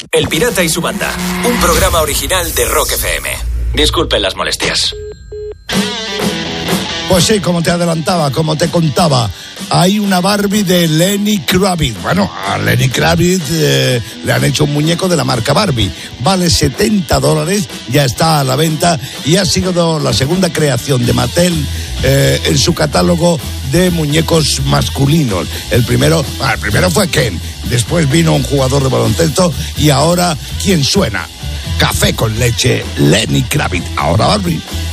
El Pirata y su banda, un programa original de Rock FM. Disculpen las molestias. Pues sí, como te adelantaba, como te contaba, hay una Barbie de Lenny Kravitz. Bueno, a Lenny Kravitz le han hecho un muñeco de la marca Barbie. Vale $70, ya está a la venta y ha sido la segunda creación de Mattel en su catálogo de muñecos masculinos. El primero fue Ken, después vino un jugador de baloncesto y ahora, ¿quién suena? Café con leche, Lenny Kravitz. Ahora Barbie.